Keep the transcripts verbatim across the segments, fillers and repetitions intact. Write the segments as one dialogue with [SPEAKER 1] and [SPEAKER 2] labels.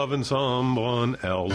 [SPEAKER 1] loving someone else.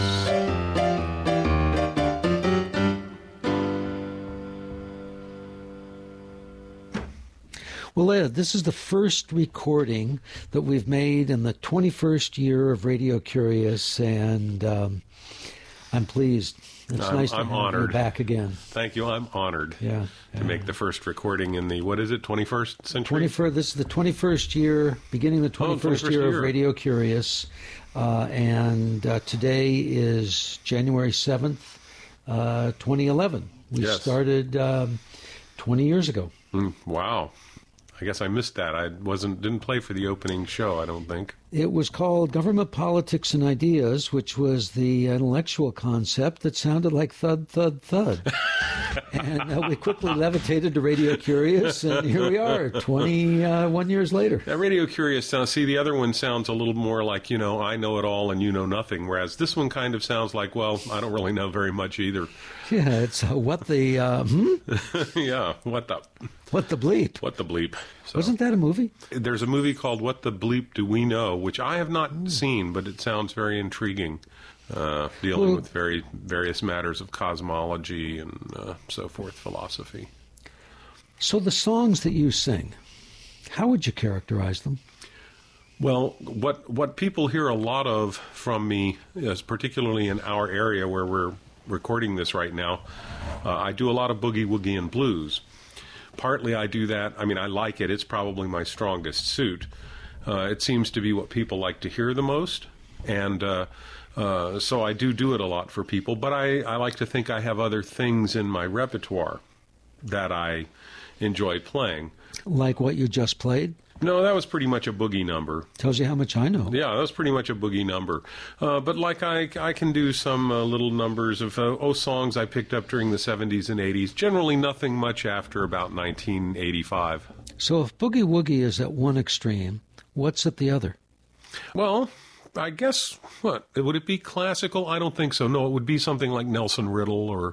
[SPEAKER 2] Well, Ed, this is the first recording that we've made in the twenty-first year of Radio Curious, and um, I'm pleased. It's
[SPEAKER 1] I'm,
[SPEAKER 2] nice to
[SPEAKER 1] I'm
[SPEAKER 2] have
[SPEAKER 1] honored.
[SPEAKER 2] you back again.
[SPEAKER 1] Thank you. I'm honored
[SPEAKER 2] yeah,
[SPEAKER 1] to
[SPEAKER 2] yeah.
[SPEAKER 1] make the first recording in the, what is it, twenty-first century?
[SPEAKER 2] twenty-first, this is the twenty-first year, beginning the twenty-first,
[SPEAKER 1] oh, twenty-first
[SPEAKER 2] year,
[SPEAKER 1] year
[SPEAKER 2] of Radio Curious, uh, and uh, today is January seventh, uh, twenty eleven. We
[SPEAKER 1] Yes.
[SPEAKER 2] started um, twenty years ago.
[SPEAKER 1] Mm, wow. I guess I missed that. I wasn't didn't play for the opening show, I don't think.
[SPEAKER 2] It was called Government, Politics, and Ideas, which was the intellectual concept that sounded like thud, thud, thud. and uh, we quickly levitated to Radio Curious, and here we are, twenty-one years later.
[SPEAKER 1] That Radio Curious sounds, see, the other one sounds a little more like, you know, I know it all and you know nothing, whereas this one kind of sounds like, well, I don't really know very much either.
[SPEAKER 2] Yeah, it's uh, what the, uh, hmm?
[SPEAKER 1] yeah, what the...
[SPEAKER 2] What the bleep?
[SPEAKER 1] What the bleep. So,
[SPEAKER 2] wasn't that a movie?
[SPEAKER 1] There's a movie called What the Bleep Do We Know, which I have not mm. seen, but it sounds very intriguing, uh, dealing
[SPEAKER 2] well,
[SPEAKER 1] with very various matters of cosmology and uh, so forth, philosophy.
[SPEAKER 2] So the songs that you sing, how would you characterize them?
[SPEAKER 1] Well, what what people hear a lot of from me, is particularly in our area where we're recording this right now, uh, I do a lot of boogie woogie and blues. Partly I do that, I mean, I like it. It's probably my strongest suit. Uh, it seems to be what people like to hear the most. And uh, uh, so I do do it a lot for people. But I, I like to think I have other things in my repertoire that I enjoy playing.
[SPEAKER 2] Like what you just played?
[SPEAKER 1] No, that was pretty much a boogie number.
[SPEAKER 2] Tells you how much I know.
[SPEAKER 1] Yeah, that was pretty much a boogie number. Uh, but like I, I can do some uh, little numbers of uh, oh songs I picked up during the seventies and eighties. Generally, nothing much after about nineteen eighty-five.
[SPEAKER 2] So if boogie woogie is at one extreme, what's at the other?
[SPEAKER 1] Well, I guess what would it be? Classical? I don't think so. No, it would be something like Nelson Riddle or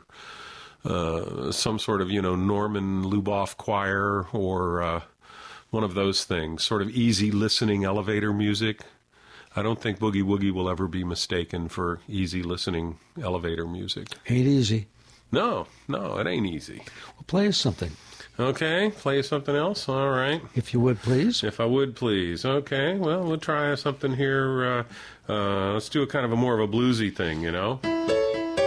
[SPEAKER 1] uh, some sort of you know Norman Luboff choir or. Uh, One of those things, sort of easy listening elevator music. I don't think boogie woogie will ever be mistaken for easy listening elevator music.
[SPEAKER 2] Ain't easy.
[SPEAKER 1] No, no, it ain't easy.
[SPEAKER 2] Well, play us something.
[SPEAKER 1] Okay, play something else. All right.
[SPEAKER 2] If you would, please.
[SPEAKER 1] If I would, please. Okay, well, we'll try something here. Uh, uh, let's do a kind of a more of a bluesy thing, you know.